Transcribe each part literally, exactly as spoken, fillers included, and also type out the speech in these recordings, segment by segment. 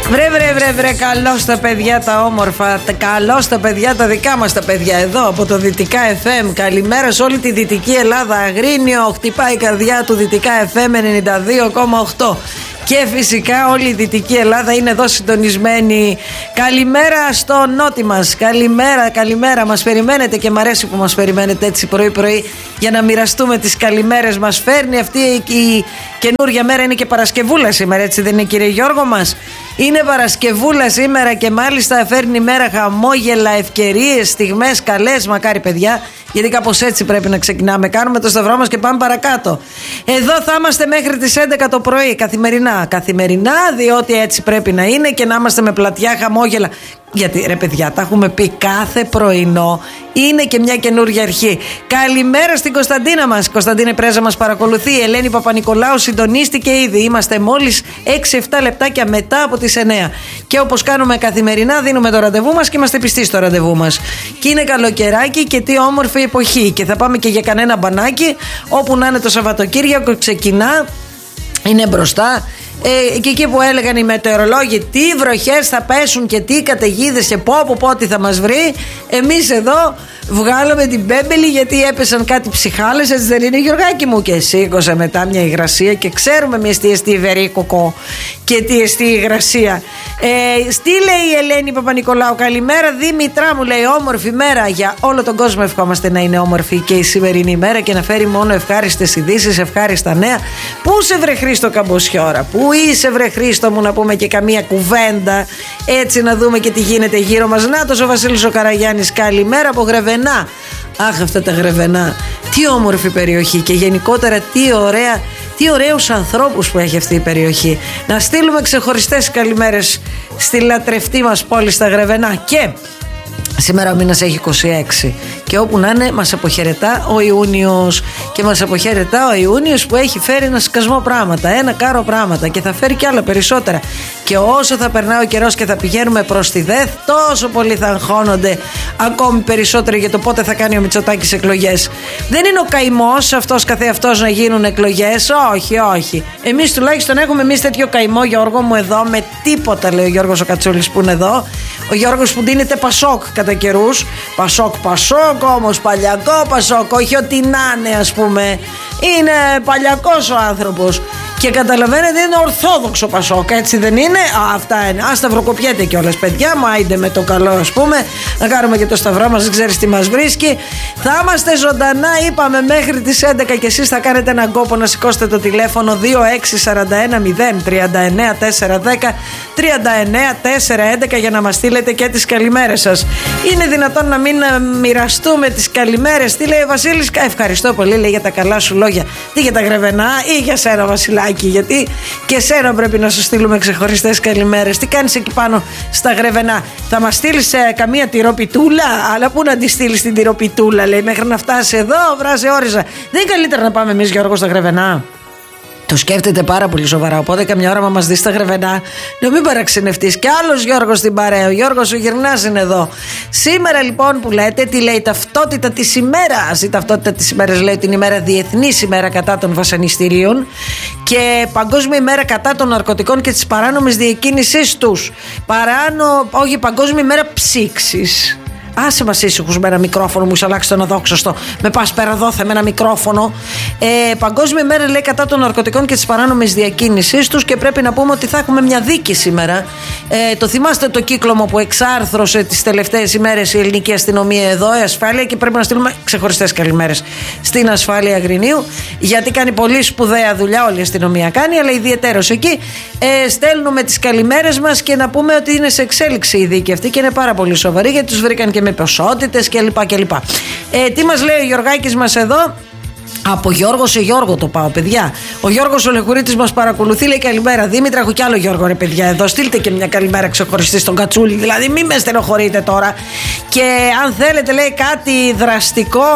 Βρε βρε βρε βρε, καλώς τα παιδιά τα όμορφα, καλώς τα παιδιά τα δικά μας τα παιδιά εδώ από το Δυτικά εφ εμ. Καλημέρα σε όλη τη Δυτική Ελλάδα. Αγρίνιο, χτυπάει η καρδιά του Δυτικά εφ εμ ενενήντα δύο κόμμα οκτώ. Και φυσικά όλη η Δυτική Ελλάδα είναι εδώ συντονισμένη. Καλημέρα στο νότι μας. Καλημέρα, καλημέρα. Μας περιμένετε και μ' αρέσει που μας περιμένετε έτσι πρωί-πρωί για να μοιραστούμε τις καλημέρες μας. Φέρνει αυτή η καινούργια μέρα, είναι και Παρασκευούλα σήμερα, έτσι δεν είναι, κύριε Γιώργο μας? Είναι Παρασκευούλα σήμερα και μάλιστα φέρνει μέρα χαμόγελα, ευκαιρίες, στιγμές καλές. Μακάρι, παιδιά, γιατί κάπως έτσι πρέπει να ξεκινάμε. Κάνουμε το σταυρό μας και πάμε παρακάτω. Εδώ θα είμαστε μέχρι τις έντεκα το πρωί, καθημερινά. Καθημερινά, διότι έτσι πρέπει να είναι και να είμαστε με πλατιά χαμόγελα. Γιατί ρε παιδιά, τα έχουμε πει κάθε πρωινό. Είναι και μια καινούργια αρχή. Καλημέρα στην Κωνσταντίνα μας. Κωνσταντίνε Πρέζα μας παρακολουθεί. Η Ελένη Παπα-Νικολάου συντονίστηκε ήδη. Είμαστε μόλις έξι εφτά λεπτάκια μετά από τις εννέα. Και όπως κάνουμε καθημερινά, δίνουμε το ραντεβού μας και είμαστε πιστοί στο ραντεβού μας. Και είναι καλοκαιράκι και τι όμορφη εποχή. Και θα πάμε και για κανένα μπανάκι. Όπου να είναι το Σαββατοκύριακο, ξεκινά. Είναι μπροστά. Ε, και εκεί που έλεγαν οι μετεωρολόγοι τι βροχές θα πέσουν και τι καταιγίδες και πόπο πότε θα μας βρει, εμείς εδώ βγάλαμε την πέμπελη γιατί έπεσαν κάτι ψυχάλες, έτσι δεν είναι, Γιωργάκη μου? Και σήκωσε μετά μια υγρασία και ξέρουμε εμείς τι εστί βερίκοκο και τι εστί υγρασία. Ε, στείλε η Ελένη Παπα-Νικολάου, καλημέρα Δήμητρά μου, λέει, όμορφη μέρα για όλο τον κόσμο. Ευχόμαστε να είναι όμορφη και η σημερινή ημέρα και να φέρει μόνο ευχάριστες ειδήσεις, ευχάριστα νέα. Πού σε βρε Χρήστο Καμποσιώρα, πού είσαι βρε Χρήστο μου, να πούμε και καμία κουβέντα, έτσι να δούμε και τι γίνεται γύρω μας. Νάτος ο Βασίλης ο Καραγιάννης, καλημέρα από Γρεβενά. Αχ, αυτά τα Γρεβενά, τι όμορφη περιοχή και γενικότερα τι ωραία, τι ωραίους ανθρώπους που έχει αυτή η περιοχή. Να στείλουμε ξεχωριστές καλημέρες στη λατρευτή μας πόλη στα Γρεβενά. Και σήμερα ο μήνας έχει είκοσι έξι και όπου να είναι μας αποχαιρετά ο Ιούνιος. Και μας αποχαιρετά ο Ιούνιος που έχει φέρει ένα σκασμό πράγματα, ένα κάρο πράγματα και θα φέρει κι άλλα περισσότερα. Και όσο θα περνάει ο καιρός και θα πηγαίνουμε προς τη ΔΕΘ, τόσο πολύ θα αγχώνονται ακόμη περισσότερο για το πότε θα κάνει ο Μητσοτάκης εκλογές. Δεν είναι ο καημός αυτός καθεαυτός να γίνουν εκλογές, όχι, όχι. Εμείς τουλάχιστον έχουμε εμείς τέτοιο καημό, Γιώργο μου, εδώ με τίποτα, λέει ο Γιώργος ο Κατσούλης που είναι εδώ. Ο Γιώργος που ντύνεται Πασόκ κατά καιρούς. Πασόκ, Πασόκ όμως, παλιακό Πασόκ, όχι ότι να είναι, ας πούμε. Είναι παλιακός ο άνθρωπος. Και καταλαβαίνετε, είναι ορθόδοξο Πασόκ, έτσι δεν είναι? Α, αυτά είναι. Α, σταυροκοπιέται κιόλας, παιδιά. Μάιντε με το καλό, ας πούμε. Να κάνουμε και το σταυρό μας, δεν ξέρεις τι μας βρίσκει. Θα είμαστε ζωντανά, είπαμε, μέχρι τις έντεκα και εσείς θα κάνετε έναν κόπο να σηκώσετε το τηλέφωνο δύο έξι τέσσερα ένα μηδέν τριάντα εννέα τέσσερα δέκα τριάντα εννέα τέσσερα έντεκα για να μας στείλετε και τις καλημέρες σας. Είναι δυνατόν να μην μοιραστούμε τις καλημέρες? Τι λέει ο Βασίλης? Ευχαριστώ πολύ, λέει, για τα καλά σου λόγια. Τι για τα Γρεβενά ή για σένα, Βασιλάκη? Γιατί και σένα πρέπει να σου στείλουμε ξεχωριστές καλημέρες. Τι κάνεις εκεί πάνω στα Γρεβενά? Θα μας στείλεις ε, καμία τυροπιτούλα? Αλλά πού να τη στείλεις την τυροπιτούλα, λέει, μέχρι να φτάσει εδώ, βράζει όριζα. Δεν είναι καλύτερα να πάμε εμείς, Γιώργο, στα Γρεβενά? Το σκέφτεται πάρα πολύ σοβαρά. Οπότε καμιά ώρα, μα μας δει στα Γρεβενά, να μην παραξενευτείς. Κι άλλος Γιώργος στην παρέα. Ο Γιώργος ο Γυρνάς είναι εδώ. Σήμερα λοιπόν που λέτε, τι λέει, ταυτότητα της ημέρας. Η ταυτότητα της ημέρας λέει την ημέρα Διεθνής ημέρα κατά των βασανιστήριων και Παγκόσμια ημέρα κατά των ναρκωτικών και της παράνομης διακίνησής τους. Παράνο, όχι, Παγκόσμια ημέρα ψήξης. Άσε μας ήσυχους με ένα μικρόφωνο, μου είσαι αλλάξει τον αδόξωστο. Με πας πέρα δόθε με ένα μικρόφωνο. Ε, Παγκόσμια ημέρα λέει κατά των ναρκωτικών και της παράνομης διακίνησής τους και πρέπει να πούμε ότι θα έχουμε μια δίκη σήμερα. Ε, το θυμάστε το κύκλωμα που εξάρθρωσε τις τελευταίες ημέρες η ελληνική αστυνομία εδώ, η ασφάλεια, και πρέπει να στείλουμε ξεχωριστές καλημέρες στην ασφάλεια Αγρινίου, γιατί κάνει πολύ σπουδαία δουλειά, όλη η αστυνομία κάνει, αλλά ιδιαιτέρως εκεί. Ε, στέλνουμε τις καλημέρες μας και να πούμε ότι είναι σε εξέλιξη η δίκη αυτή και είναι πάρα πολύ σοβαρή, γιατί τους βρήκαν και με ποσότητες κλπ. κλπ. Ε, τι μας λέει ο Γιωργάκης μας εδώ? Από Γιώργο σε Γιώργο το πάω, παιδιά. Ο Γιώργος ο Λεχουρίτης μας παρακολουθεί, λέει καλημέρα Δήμητρα. Έχω κι άλλο Γιώργο, ρε παιδιά, εδώ. Στείλτε και μια καλημέρα ξεχωριστή στον Κατσούλη. Δηλαδή, μην με στενοχωρείτε τώρα. Και αν θέλετε, λέει, κάτι δραστικό,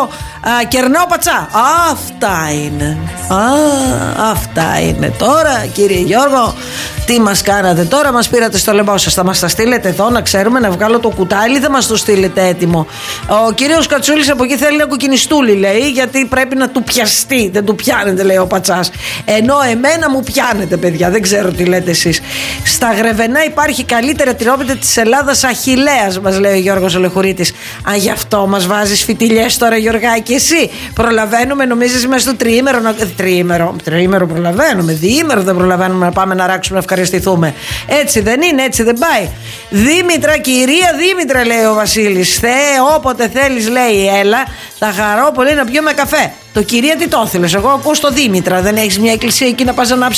κερνάω πατσά. Αυτά είναι. Α, αυτά είναι. Τώρα, κύριε Γιώργο, τι μας κάνατε τώρα? Μας πήρατε στο λαιμό σας. Θα μας τα στείλετε εδώ να ξέρουμε, να βγάλω το κουτάλι? Δεν μας το στείλετε έτοιμο. Ο κύριος Κατσούλης από εκεί θέλει ένα κουκκινιστούλι, λέει, γιατί πρέπει να του πιαστεί. Δεν του πιάνετε, λέει ο πατσάς. Ενώ εμένα μου πιάνετε, παιδιά. Δεν ξέρω τι λέτε εσείς. Στα Γρεβενά υπάρχει καλύτερα τυρόπιτα της Ελλάδας, Αχιλλέας, μας λέει ο Γιώργος Ολεχουρίτης. Α, γι' αυτό μας βάζεις φιτιλιές τώρα, Γιωργάκη, εσύ? Προλαβαίνουμε, νομίζεις μέσα στο τριήμερο? Να... Τριήμερο, τριήμερο προλαβαίνουμε. Διήμερο δεν προλαβαίνουμε να πάμε να ράξουμε, να ευχαριστηθούμε. Έτσι δεν είναι, έτσι δεν πάει. Δήμητρα, κυρία Δήμητρα, λέει ο Βασίλης. Θεέ, όποτε θέλεις, λέει, έλα. Θα χαρώ πολύ να πιούμε καφέ. Το κυρία τι το θέλεις? Εγώ ακούω στο Δήμητρα. Δεν έχεις μια εκκλησία εκεί να πας να ανάψεις